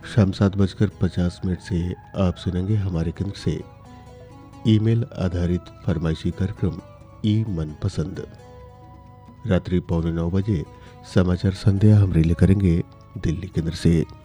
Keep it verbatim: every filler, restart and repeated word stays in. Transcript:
शाम सात बजकर पचास मिनट से आप सुनेंगे हमारे केंद्र से ईमेल आधारित फरमाइशी कार्यक्रम ई मनपसंद। रात्रि पौने नौ बजे समाचार संध्या हम रिले करेंगे दिल्ली केंद्र से।